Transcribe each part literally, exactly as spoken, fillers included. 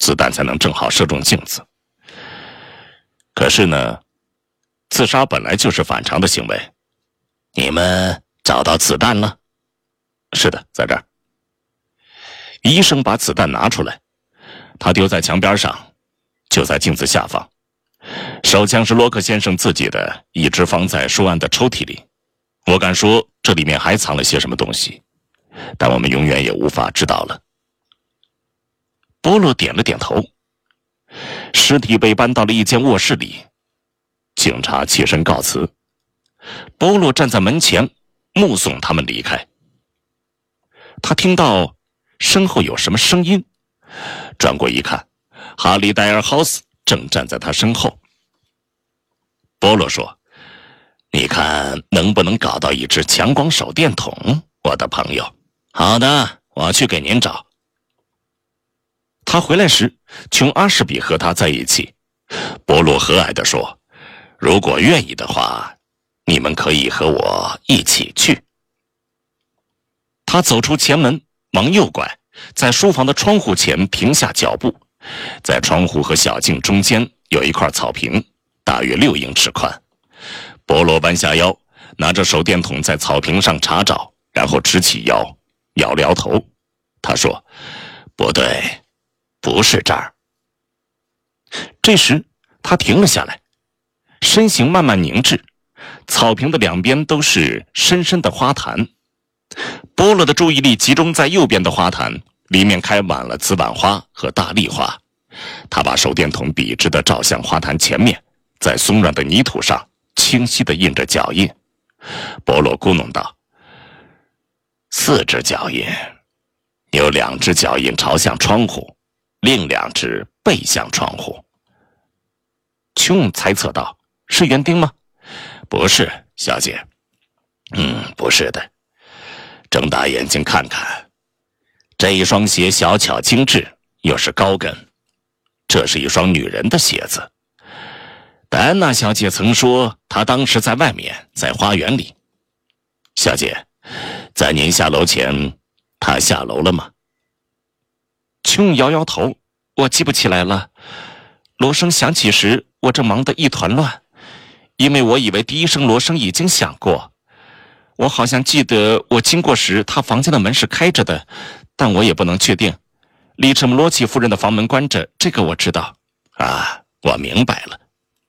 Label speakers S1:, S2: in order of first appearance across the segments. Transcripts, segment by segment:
S1: 子弹才能正好射中镜子。可是呢，自杀本来就是反常的行为。你们找到子弹了？是的，在这儿。医生把子弹拿出来，他丢在墙边上，就在镜子下方。手枪是洛克先生自己的，一直放在书案的抽屉里。我敢说这里面还藏了些什么东西，但我们永远也无法知道了。波洛点了点头。尸体被搬到了一间卧室里，警察起身告辞。波洛站在门前目送他们离开。他听到身后有什么声音，转过一看，哈利·戴尔豪斯正站在他身后。波洛说：“你看能不能搞到一只强光手电筒，我的朋友？”“好的，我去给您找。”他回来时，琼·阿什比和他在一起。波洛和蔼地说：“如果愿意的话，你们可以和我一起去。”他走出前门，往右拐，在书房的窗户前停下脚步。在窗户和小径中间有一块草坪，大约六英尺宽。波洛弯下腰，拿着手电筒在草坪上查找，然后直起腰，摇了摇头。他说：“不对，不是这儿。”这时他停了下来，身形慢慢凝滞。草坪的两边都是深深的花坛。波洛的注意力集中在右边的花坛，里面开满了紫挽花和大丽花。他把手电筒笔直地照向花坛前面，在松软的泥土上清晰地印着脚印。波洛咕哝道：“四只脚印，有两只脚印朝向窗户，另两只背向窗户。”琼猜测道：“是园丁吗？”“不是，小姐。”“嗯，不是的。睁大眼睛看看，这一双鞋小巧精致，又是高跟，这是一双女人的鞋子。戴安娜小姐曾说，她当时在外面，在花园里。小姐，在您下楼前，她下楼了吗？”琼摇摇头：“我记不起来了。锣声响起时，我正忙得一团乱，因为我以为第一声锣声已经响过。我好像记得我经过时，他房间的门是开着的，但我也不能确定。利什姆罗奇夫人的房门关着，这个我知道。”“啊，我明白了。”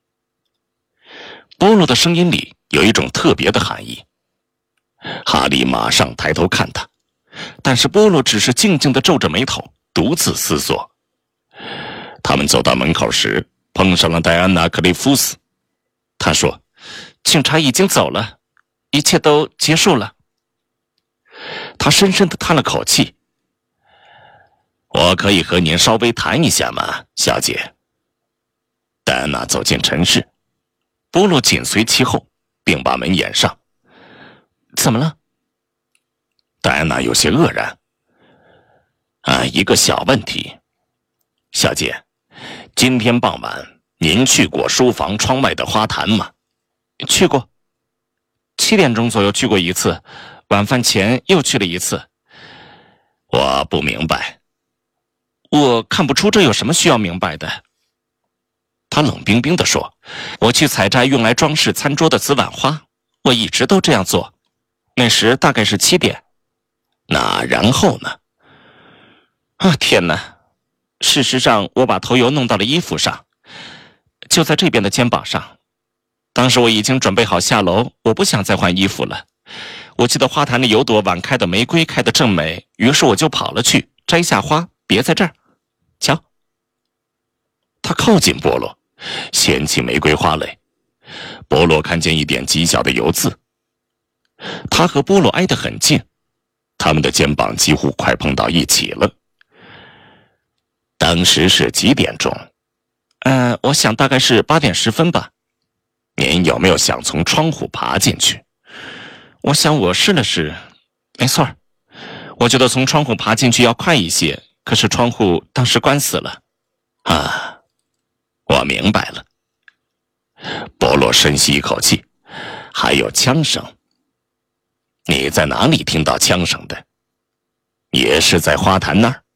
S1: 波洛的声音里有一种特别的含义。哈利马上抬头看他，但是波洛只是静静地皱着眉头，独自思索。他们走到门口时，碰上了戴安娜·克利夫斯。他说：“警察已经走了，一切都结束了。”他深深地叹了口气。“我可以和您稍微谈一下吗，小姐？”戴安娜走进陈室，波洛紧随其后，并把门掩上。“怎么了？”戴安娜有些愕然。“啊，一个小问题，小姐，今天傍晚您去过书房窗外的花坛吗？”“去过，七点钟左右去过一次，晚饭前又去了一次。”“我不明白。”“我看不出这有什么需要明白的。”他冷冰冰地说：“我去采摘用来装饰餐桌的紫挽花，我一直都这样做。那时大概是七点。”“那然后呢？”“啊，天哪！事实上，我把头油弄到了衣服上，就在这边的肩膀上。当时我已经准备好下楼，我不想再换衣服了。我记得花坛里有朵晚开的玫瑰开得正美，于是我就跑了去，摘下花，别在这儿。瞧。”他靠近波洛，掀起玫瑰花蕾。波洛看见一点极小的油渍。他和波洛挨得很近，他们的肩膀几乎快碰到一起了。“当时是几点钟？”“呃，我想大概是八点十分吧。”“您有没有想从窗户爬进去？”“我想我试了试，没错，我觉得从窗户爬进去要快一些，可是窗户当时关死了。”“啊，我明白了。”波洛深吸一口气。“还有枪声。你在哪里听到枪声的？”“也是在花坛那儿。”